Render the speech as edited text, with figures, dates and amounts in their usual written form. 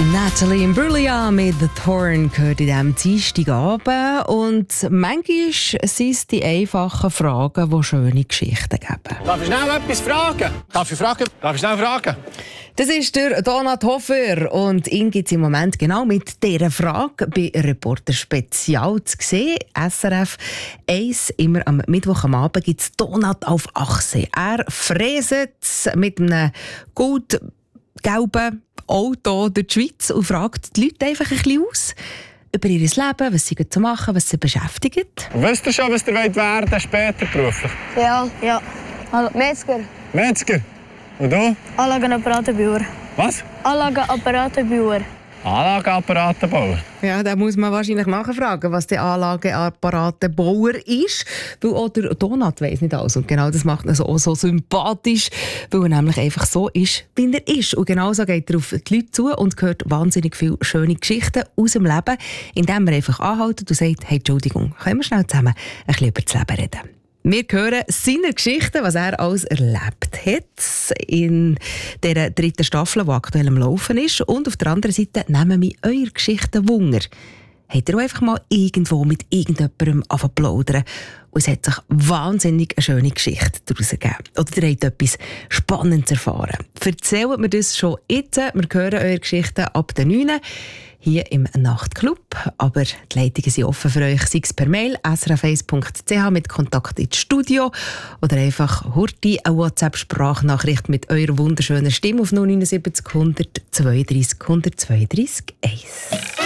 Natalie Imbruglia mit «The Thorn» gehört in diesem Dienstagabend. Und manchmal sind es die einfachen Fragen, die schöne Geschichten geben. Darf ich schnell etwas fragen? Darf ich schnell fragen? Das ist der Donat Hofer und ihn gibt es im Moment genau mit dieser Frage bei Reporter Spezial zu sehen. SRF 1, immer am Mittwoch am Abend gibt es Donat auf Achse. Er fräset mit einem goldgelben Auto durch die Schweiz und fragt die Leute einfach ein bisschen aus über ihr Leben, was sie zu machen, was sie beschäftigt. Wisst ihr schon, was ihr werden wollt, später beruflich? Ja. Also, Metzger. Metzger. Und du? Anlagenapparatenbauer. Was? Anlagenapparatenbauer. Anlageapparatenbauer. Ja, da muss man wahrscheinlich nachfragen, was der Anlageapparatenbauer ist. Weil auch der Donat weiss nicht alles. Und genau das macht ihn so sympathisch, weil er nämlich einfach so ist, wie er ist. Und genau so geht er auf die Leute zu und hört wahnsinnig viele schöne Geschichten aus dem Leben, indem er einfach anhält und sagt, hey, Entschuldigung, können wir schnell zusammen ein bisschen über das Leben reden? Wir hören seine Geschichten, was er alles erlebt hat in dieser 3. Staffel, die aktuell am Laufen ist. Und auf der anderen Seite nehmen wir eure Geschichten Wunder. Habt ihr auch einfach mal irgendwo mit irgendjemandem plaudern und es hat sich wahnsinnig eine schöne Geschichte daraus ergeben. Oder ihr habt etwas Spannendes erfahren. Erzählt mir das schon jetzt. Wir hören eure Geschichten ab der 9. hier im Nachtclub. Aber die Leitungen sind offen für euch, sei es per Mail srf1.ch mit Kontakt ins Studio oder einfach hurti eine WhatsApp-Sprachnachricht mit eurer wunderschönen Stimme auf 079 100 32 132 1.